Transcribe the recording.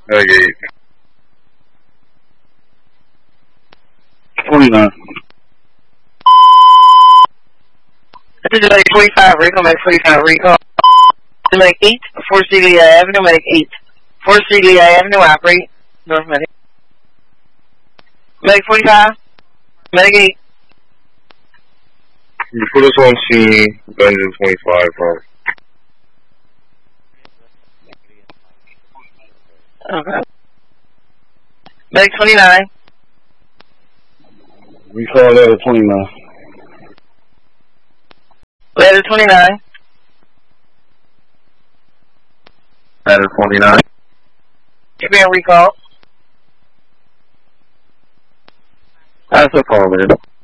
Medic 8. 29. This is Medic 45, recall, Medic 45, recall. Medic 8, 4 Celia Avenue, Medic 8. 4 Celia Avenue, operate. North Medic. Medic 45, Medic 8. You put us on scene, Dungeon 25, bro. Okay. Medic 29. We saw that at 29. Ladder 29. Ladder 29. You're being recalled. That's a call, man.